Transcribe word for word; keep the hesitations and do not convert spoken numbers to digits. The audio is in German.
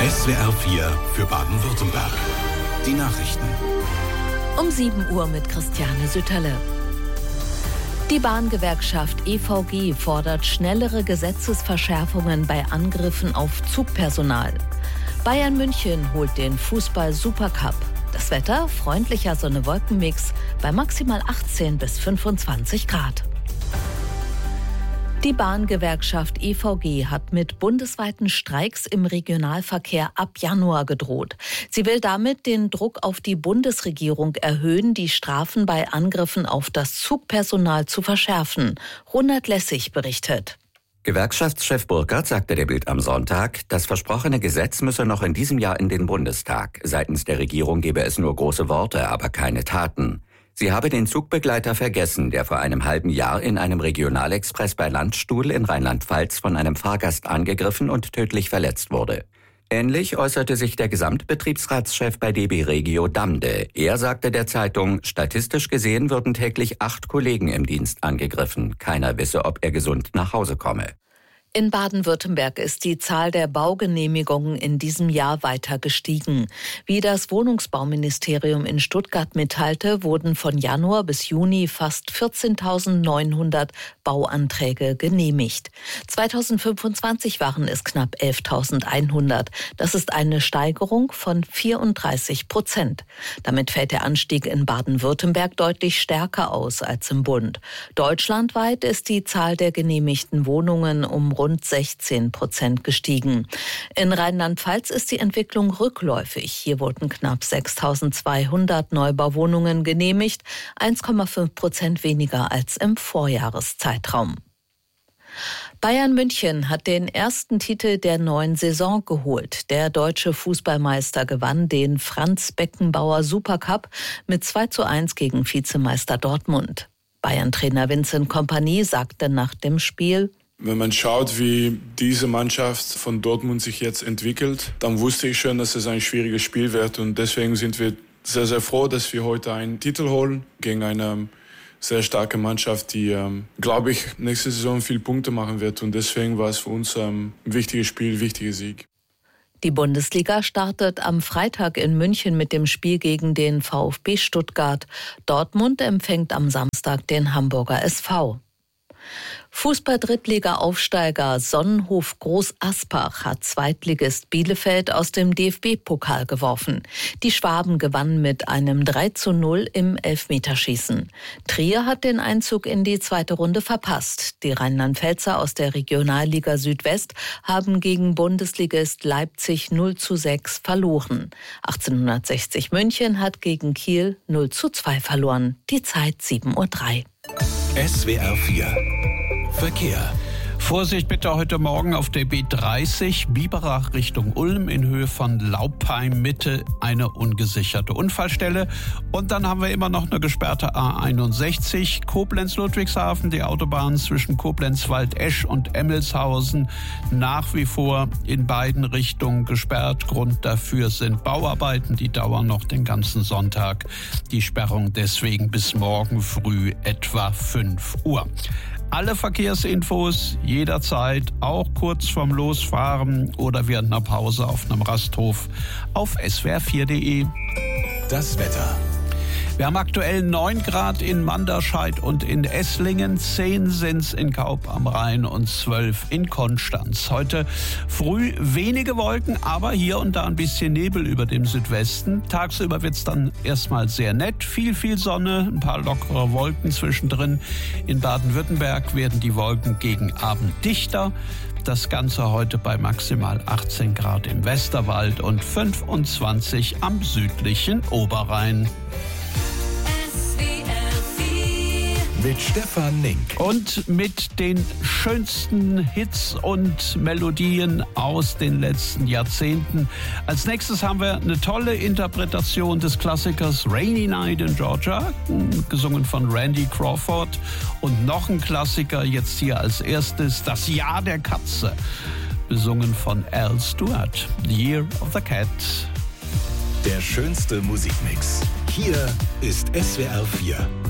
S W R vier für Baden-Württemberg. Die Nachrichten. Um sieben Uhr mit Christiane Sütterle. Die Bahngewerkschaft E V G fordert schnellere Gesetzesverschärfungen bei Angriffen auf Zugpersonal. Bayern München holt den Fußball-Supercup. Das Wetter, freundlicher Sonne-Wolken-Mix bei maximal achtzehn bis fünfundzwanzig Grad. Die Bahngewerkschaft E V G hat mit bundesweiten Streiks im Regionalverkehr ab Januar gedroht. Sie will damit den Druck auf die Bundesregierung erhöhen, die Strafen bei Angriffen auf das Zugpersonal zu verschärfen. Ronald Lessig berichtet. Gewerkschaftschef Burkhardt sagte der Bild am Sonntag, das versprochene Gesetz müsse noch in diesem Jahr in den Bundestag. Seitens der Regierung gebe es nur große Worte, aber keine Taten. Sie habe den Zugbegleiter vergessen, der vor einem halben Jahr in einem Regionalexpress bei Landstuhl in Rheinland-Pfalz von einem Fahrgast angegriffen und tödlich verletzt wurde. Ähnlich äußerte sich der Gesamtbetriebsratschef bei D B Regio Damde. Er sagte der Zeitung, statistisch gesehen würden täglich acht Kollegen im Dienst angegriffen. Keiner wisse, ob er gesund nach Hause komme. In Baden-Württemberg ist die Zahl der Baugenehmigungen in diesem Jahr weiter gestiegen. Wie das Wohnungsbauministerium in Stuttgart mitteilte, wurden von Januar bis Juni fast vierzehntausendneunhundert Bauanträge genehmigt. zweitausendfünfundzwanzig waren es knapp elftausendeinhundert. Das ist eine Steigerung von vierunddreißig Prozent. Damit fällt der Anstieg in Baden-Württemberg deutlich stärker aus als im Bund. Deutschlandweit ist die Zahl der genehmigten Wohnungen um rund sechzehn Prozent gestiegen. In Rheinland-Pfalz ist die Entwicklung rückläufig. Hier wurden knapp sechstausendzweihundert Neubauwohnungen genehmigt, eins Komma fünf Prozent weniger als im Vorjahreszeitraum. Bayern München hat den ersten Titel der neuen Saison geholt. Der deutsche Fußballmeister gewann den Franz Beckenbauer Supercup mit zwei zu eins gegen Vizemeister Dortmund. Bayern-Trainer Vincent Kompany sagte nach dem Spiel: Wenn man schaut, wie diese Mannschaft von Dortmund sich jetzt entwickelt, dann wusste ich schon, dass es ein schwieriges Spiel wird. Und deswegen sind wir sehr, sehr froh, dass wir heute einen Titel holen gegen eine sehr starke Mannschaft, die, ähm, glaube ich, nächste Saison viele Punkte machen wird. Und deswegen war es für uns ähm, ein wichtiges Spiel, ein wichtiger Sieg. Die Bundesliga startet am Freitag in München mit dem Spiel gegen den VfB Stuttgart. Dortmund empfängt am Samstag den Hamburger S V. Fußball-Drittliga-Aufsteiger Sonnenhof Groß Aspach hat Zweitligist Bielefeld aus dem D F B-Pokal geworfen. Die Schwaben gewannen mit einem drei zu null im Elfmeterschießen. Trier hat den Einzug in die zweite Runde verpasst. Die Rheinland-Pfälzer aus der Regionalliga Südwest haben gegen Bundesligist Leipzig null zu sechs verloren. achtzehnhundertsechzig München hat gegen Kiel null zu zwei verloren. Die Zeit sieben Uhr drei. S W R vier Verkehr. Vorsicht bitte heute Morgen auf der B dreißig, Biberach Richtung Ulm in Höhe von Laupheim Mitte, eine ungesicherte Unfallstelle. Und dann haben wir immer noch eine gesperrte A einundsechzig, Koblenz-Ludwigshafen, die Autobahn zwischen Koblenz-Waldesch und Emmelshausen nach wie vor in beiden Richtungen gesperrt. Grund dafür sind Bauarbeiten, die dauern noch den ganzen Sonntag. Die Sperrung deswegen bis morgen früh etwa fünf Uhr. Alle Verkehrsinfos jederzeit, auch kurz vorm Losfahren oder während einer Pause auf einem Rasthof auf S W R vier punkt de. Das Wetter. Wir haben aktuell neun Grad in Manderscheid und in Esslingen, zehn sind's in Kaub am Rhein und zwölf in Konstanz. Heute früh wenige Wolken, aber hier und da ein bisschen Nebel über dem Südwesten. Tagsüber wird's dann erstmal sehr nett, viel, viel Sonne, ein paar lockere Wolken zwischendrin. In Baden-Württemberg werden die Wolken gegen Abend dichter. Das Ganze heute bei maximal achtzehn Grad im Westerwald und fünfundzwanzig am südlichen Oberrhein. Mit Stefan Nink. Und mit den schönsten Hits und Melodien aus den letzten Jahrzehnten. Als nächstes haben wir eine tolle Interpretation des Klassikers Rainy Night in Georgia, gesungen von Randy Crawford. Und noch ein Klassiker jetzt hier als erstes, Das Jahr der Katze, besungen von Al Stewart, The Year of the Cat. Der schönste Musikmix. Hier ist S W R vier.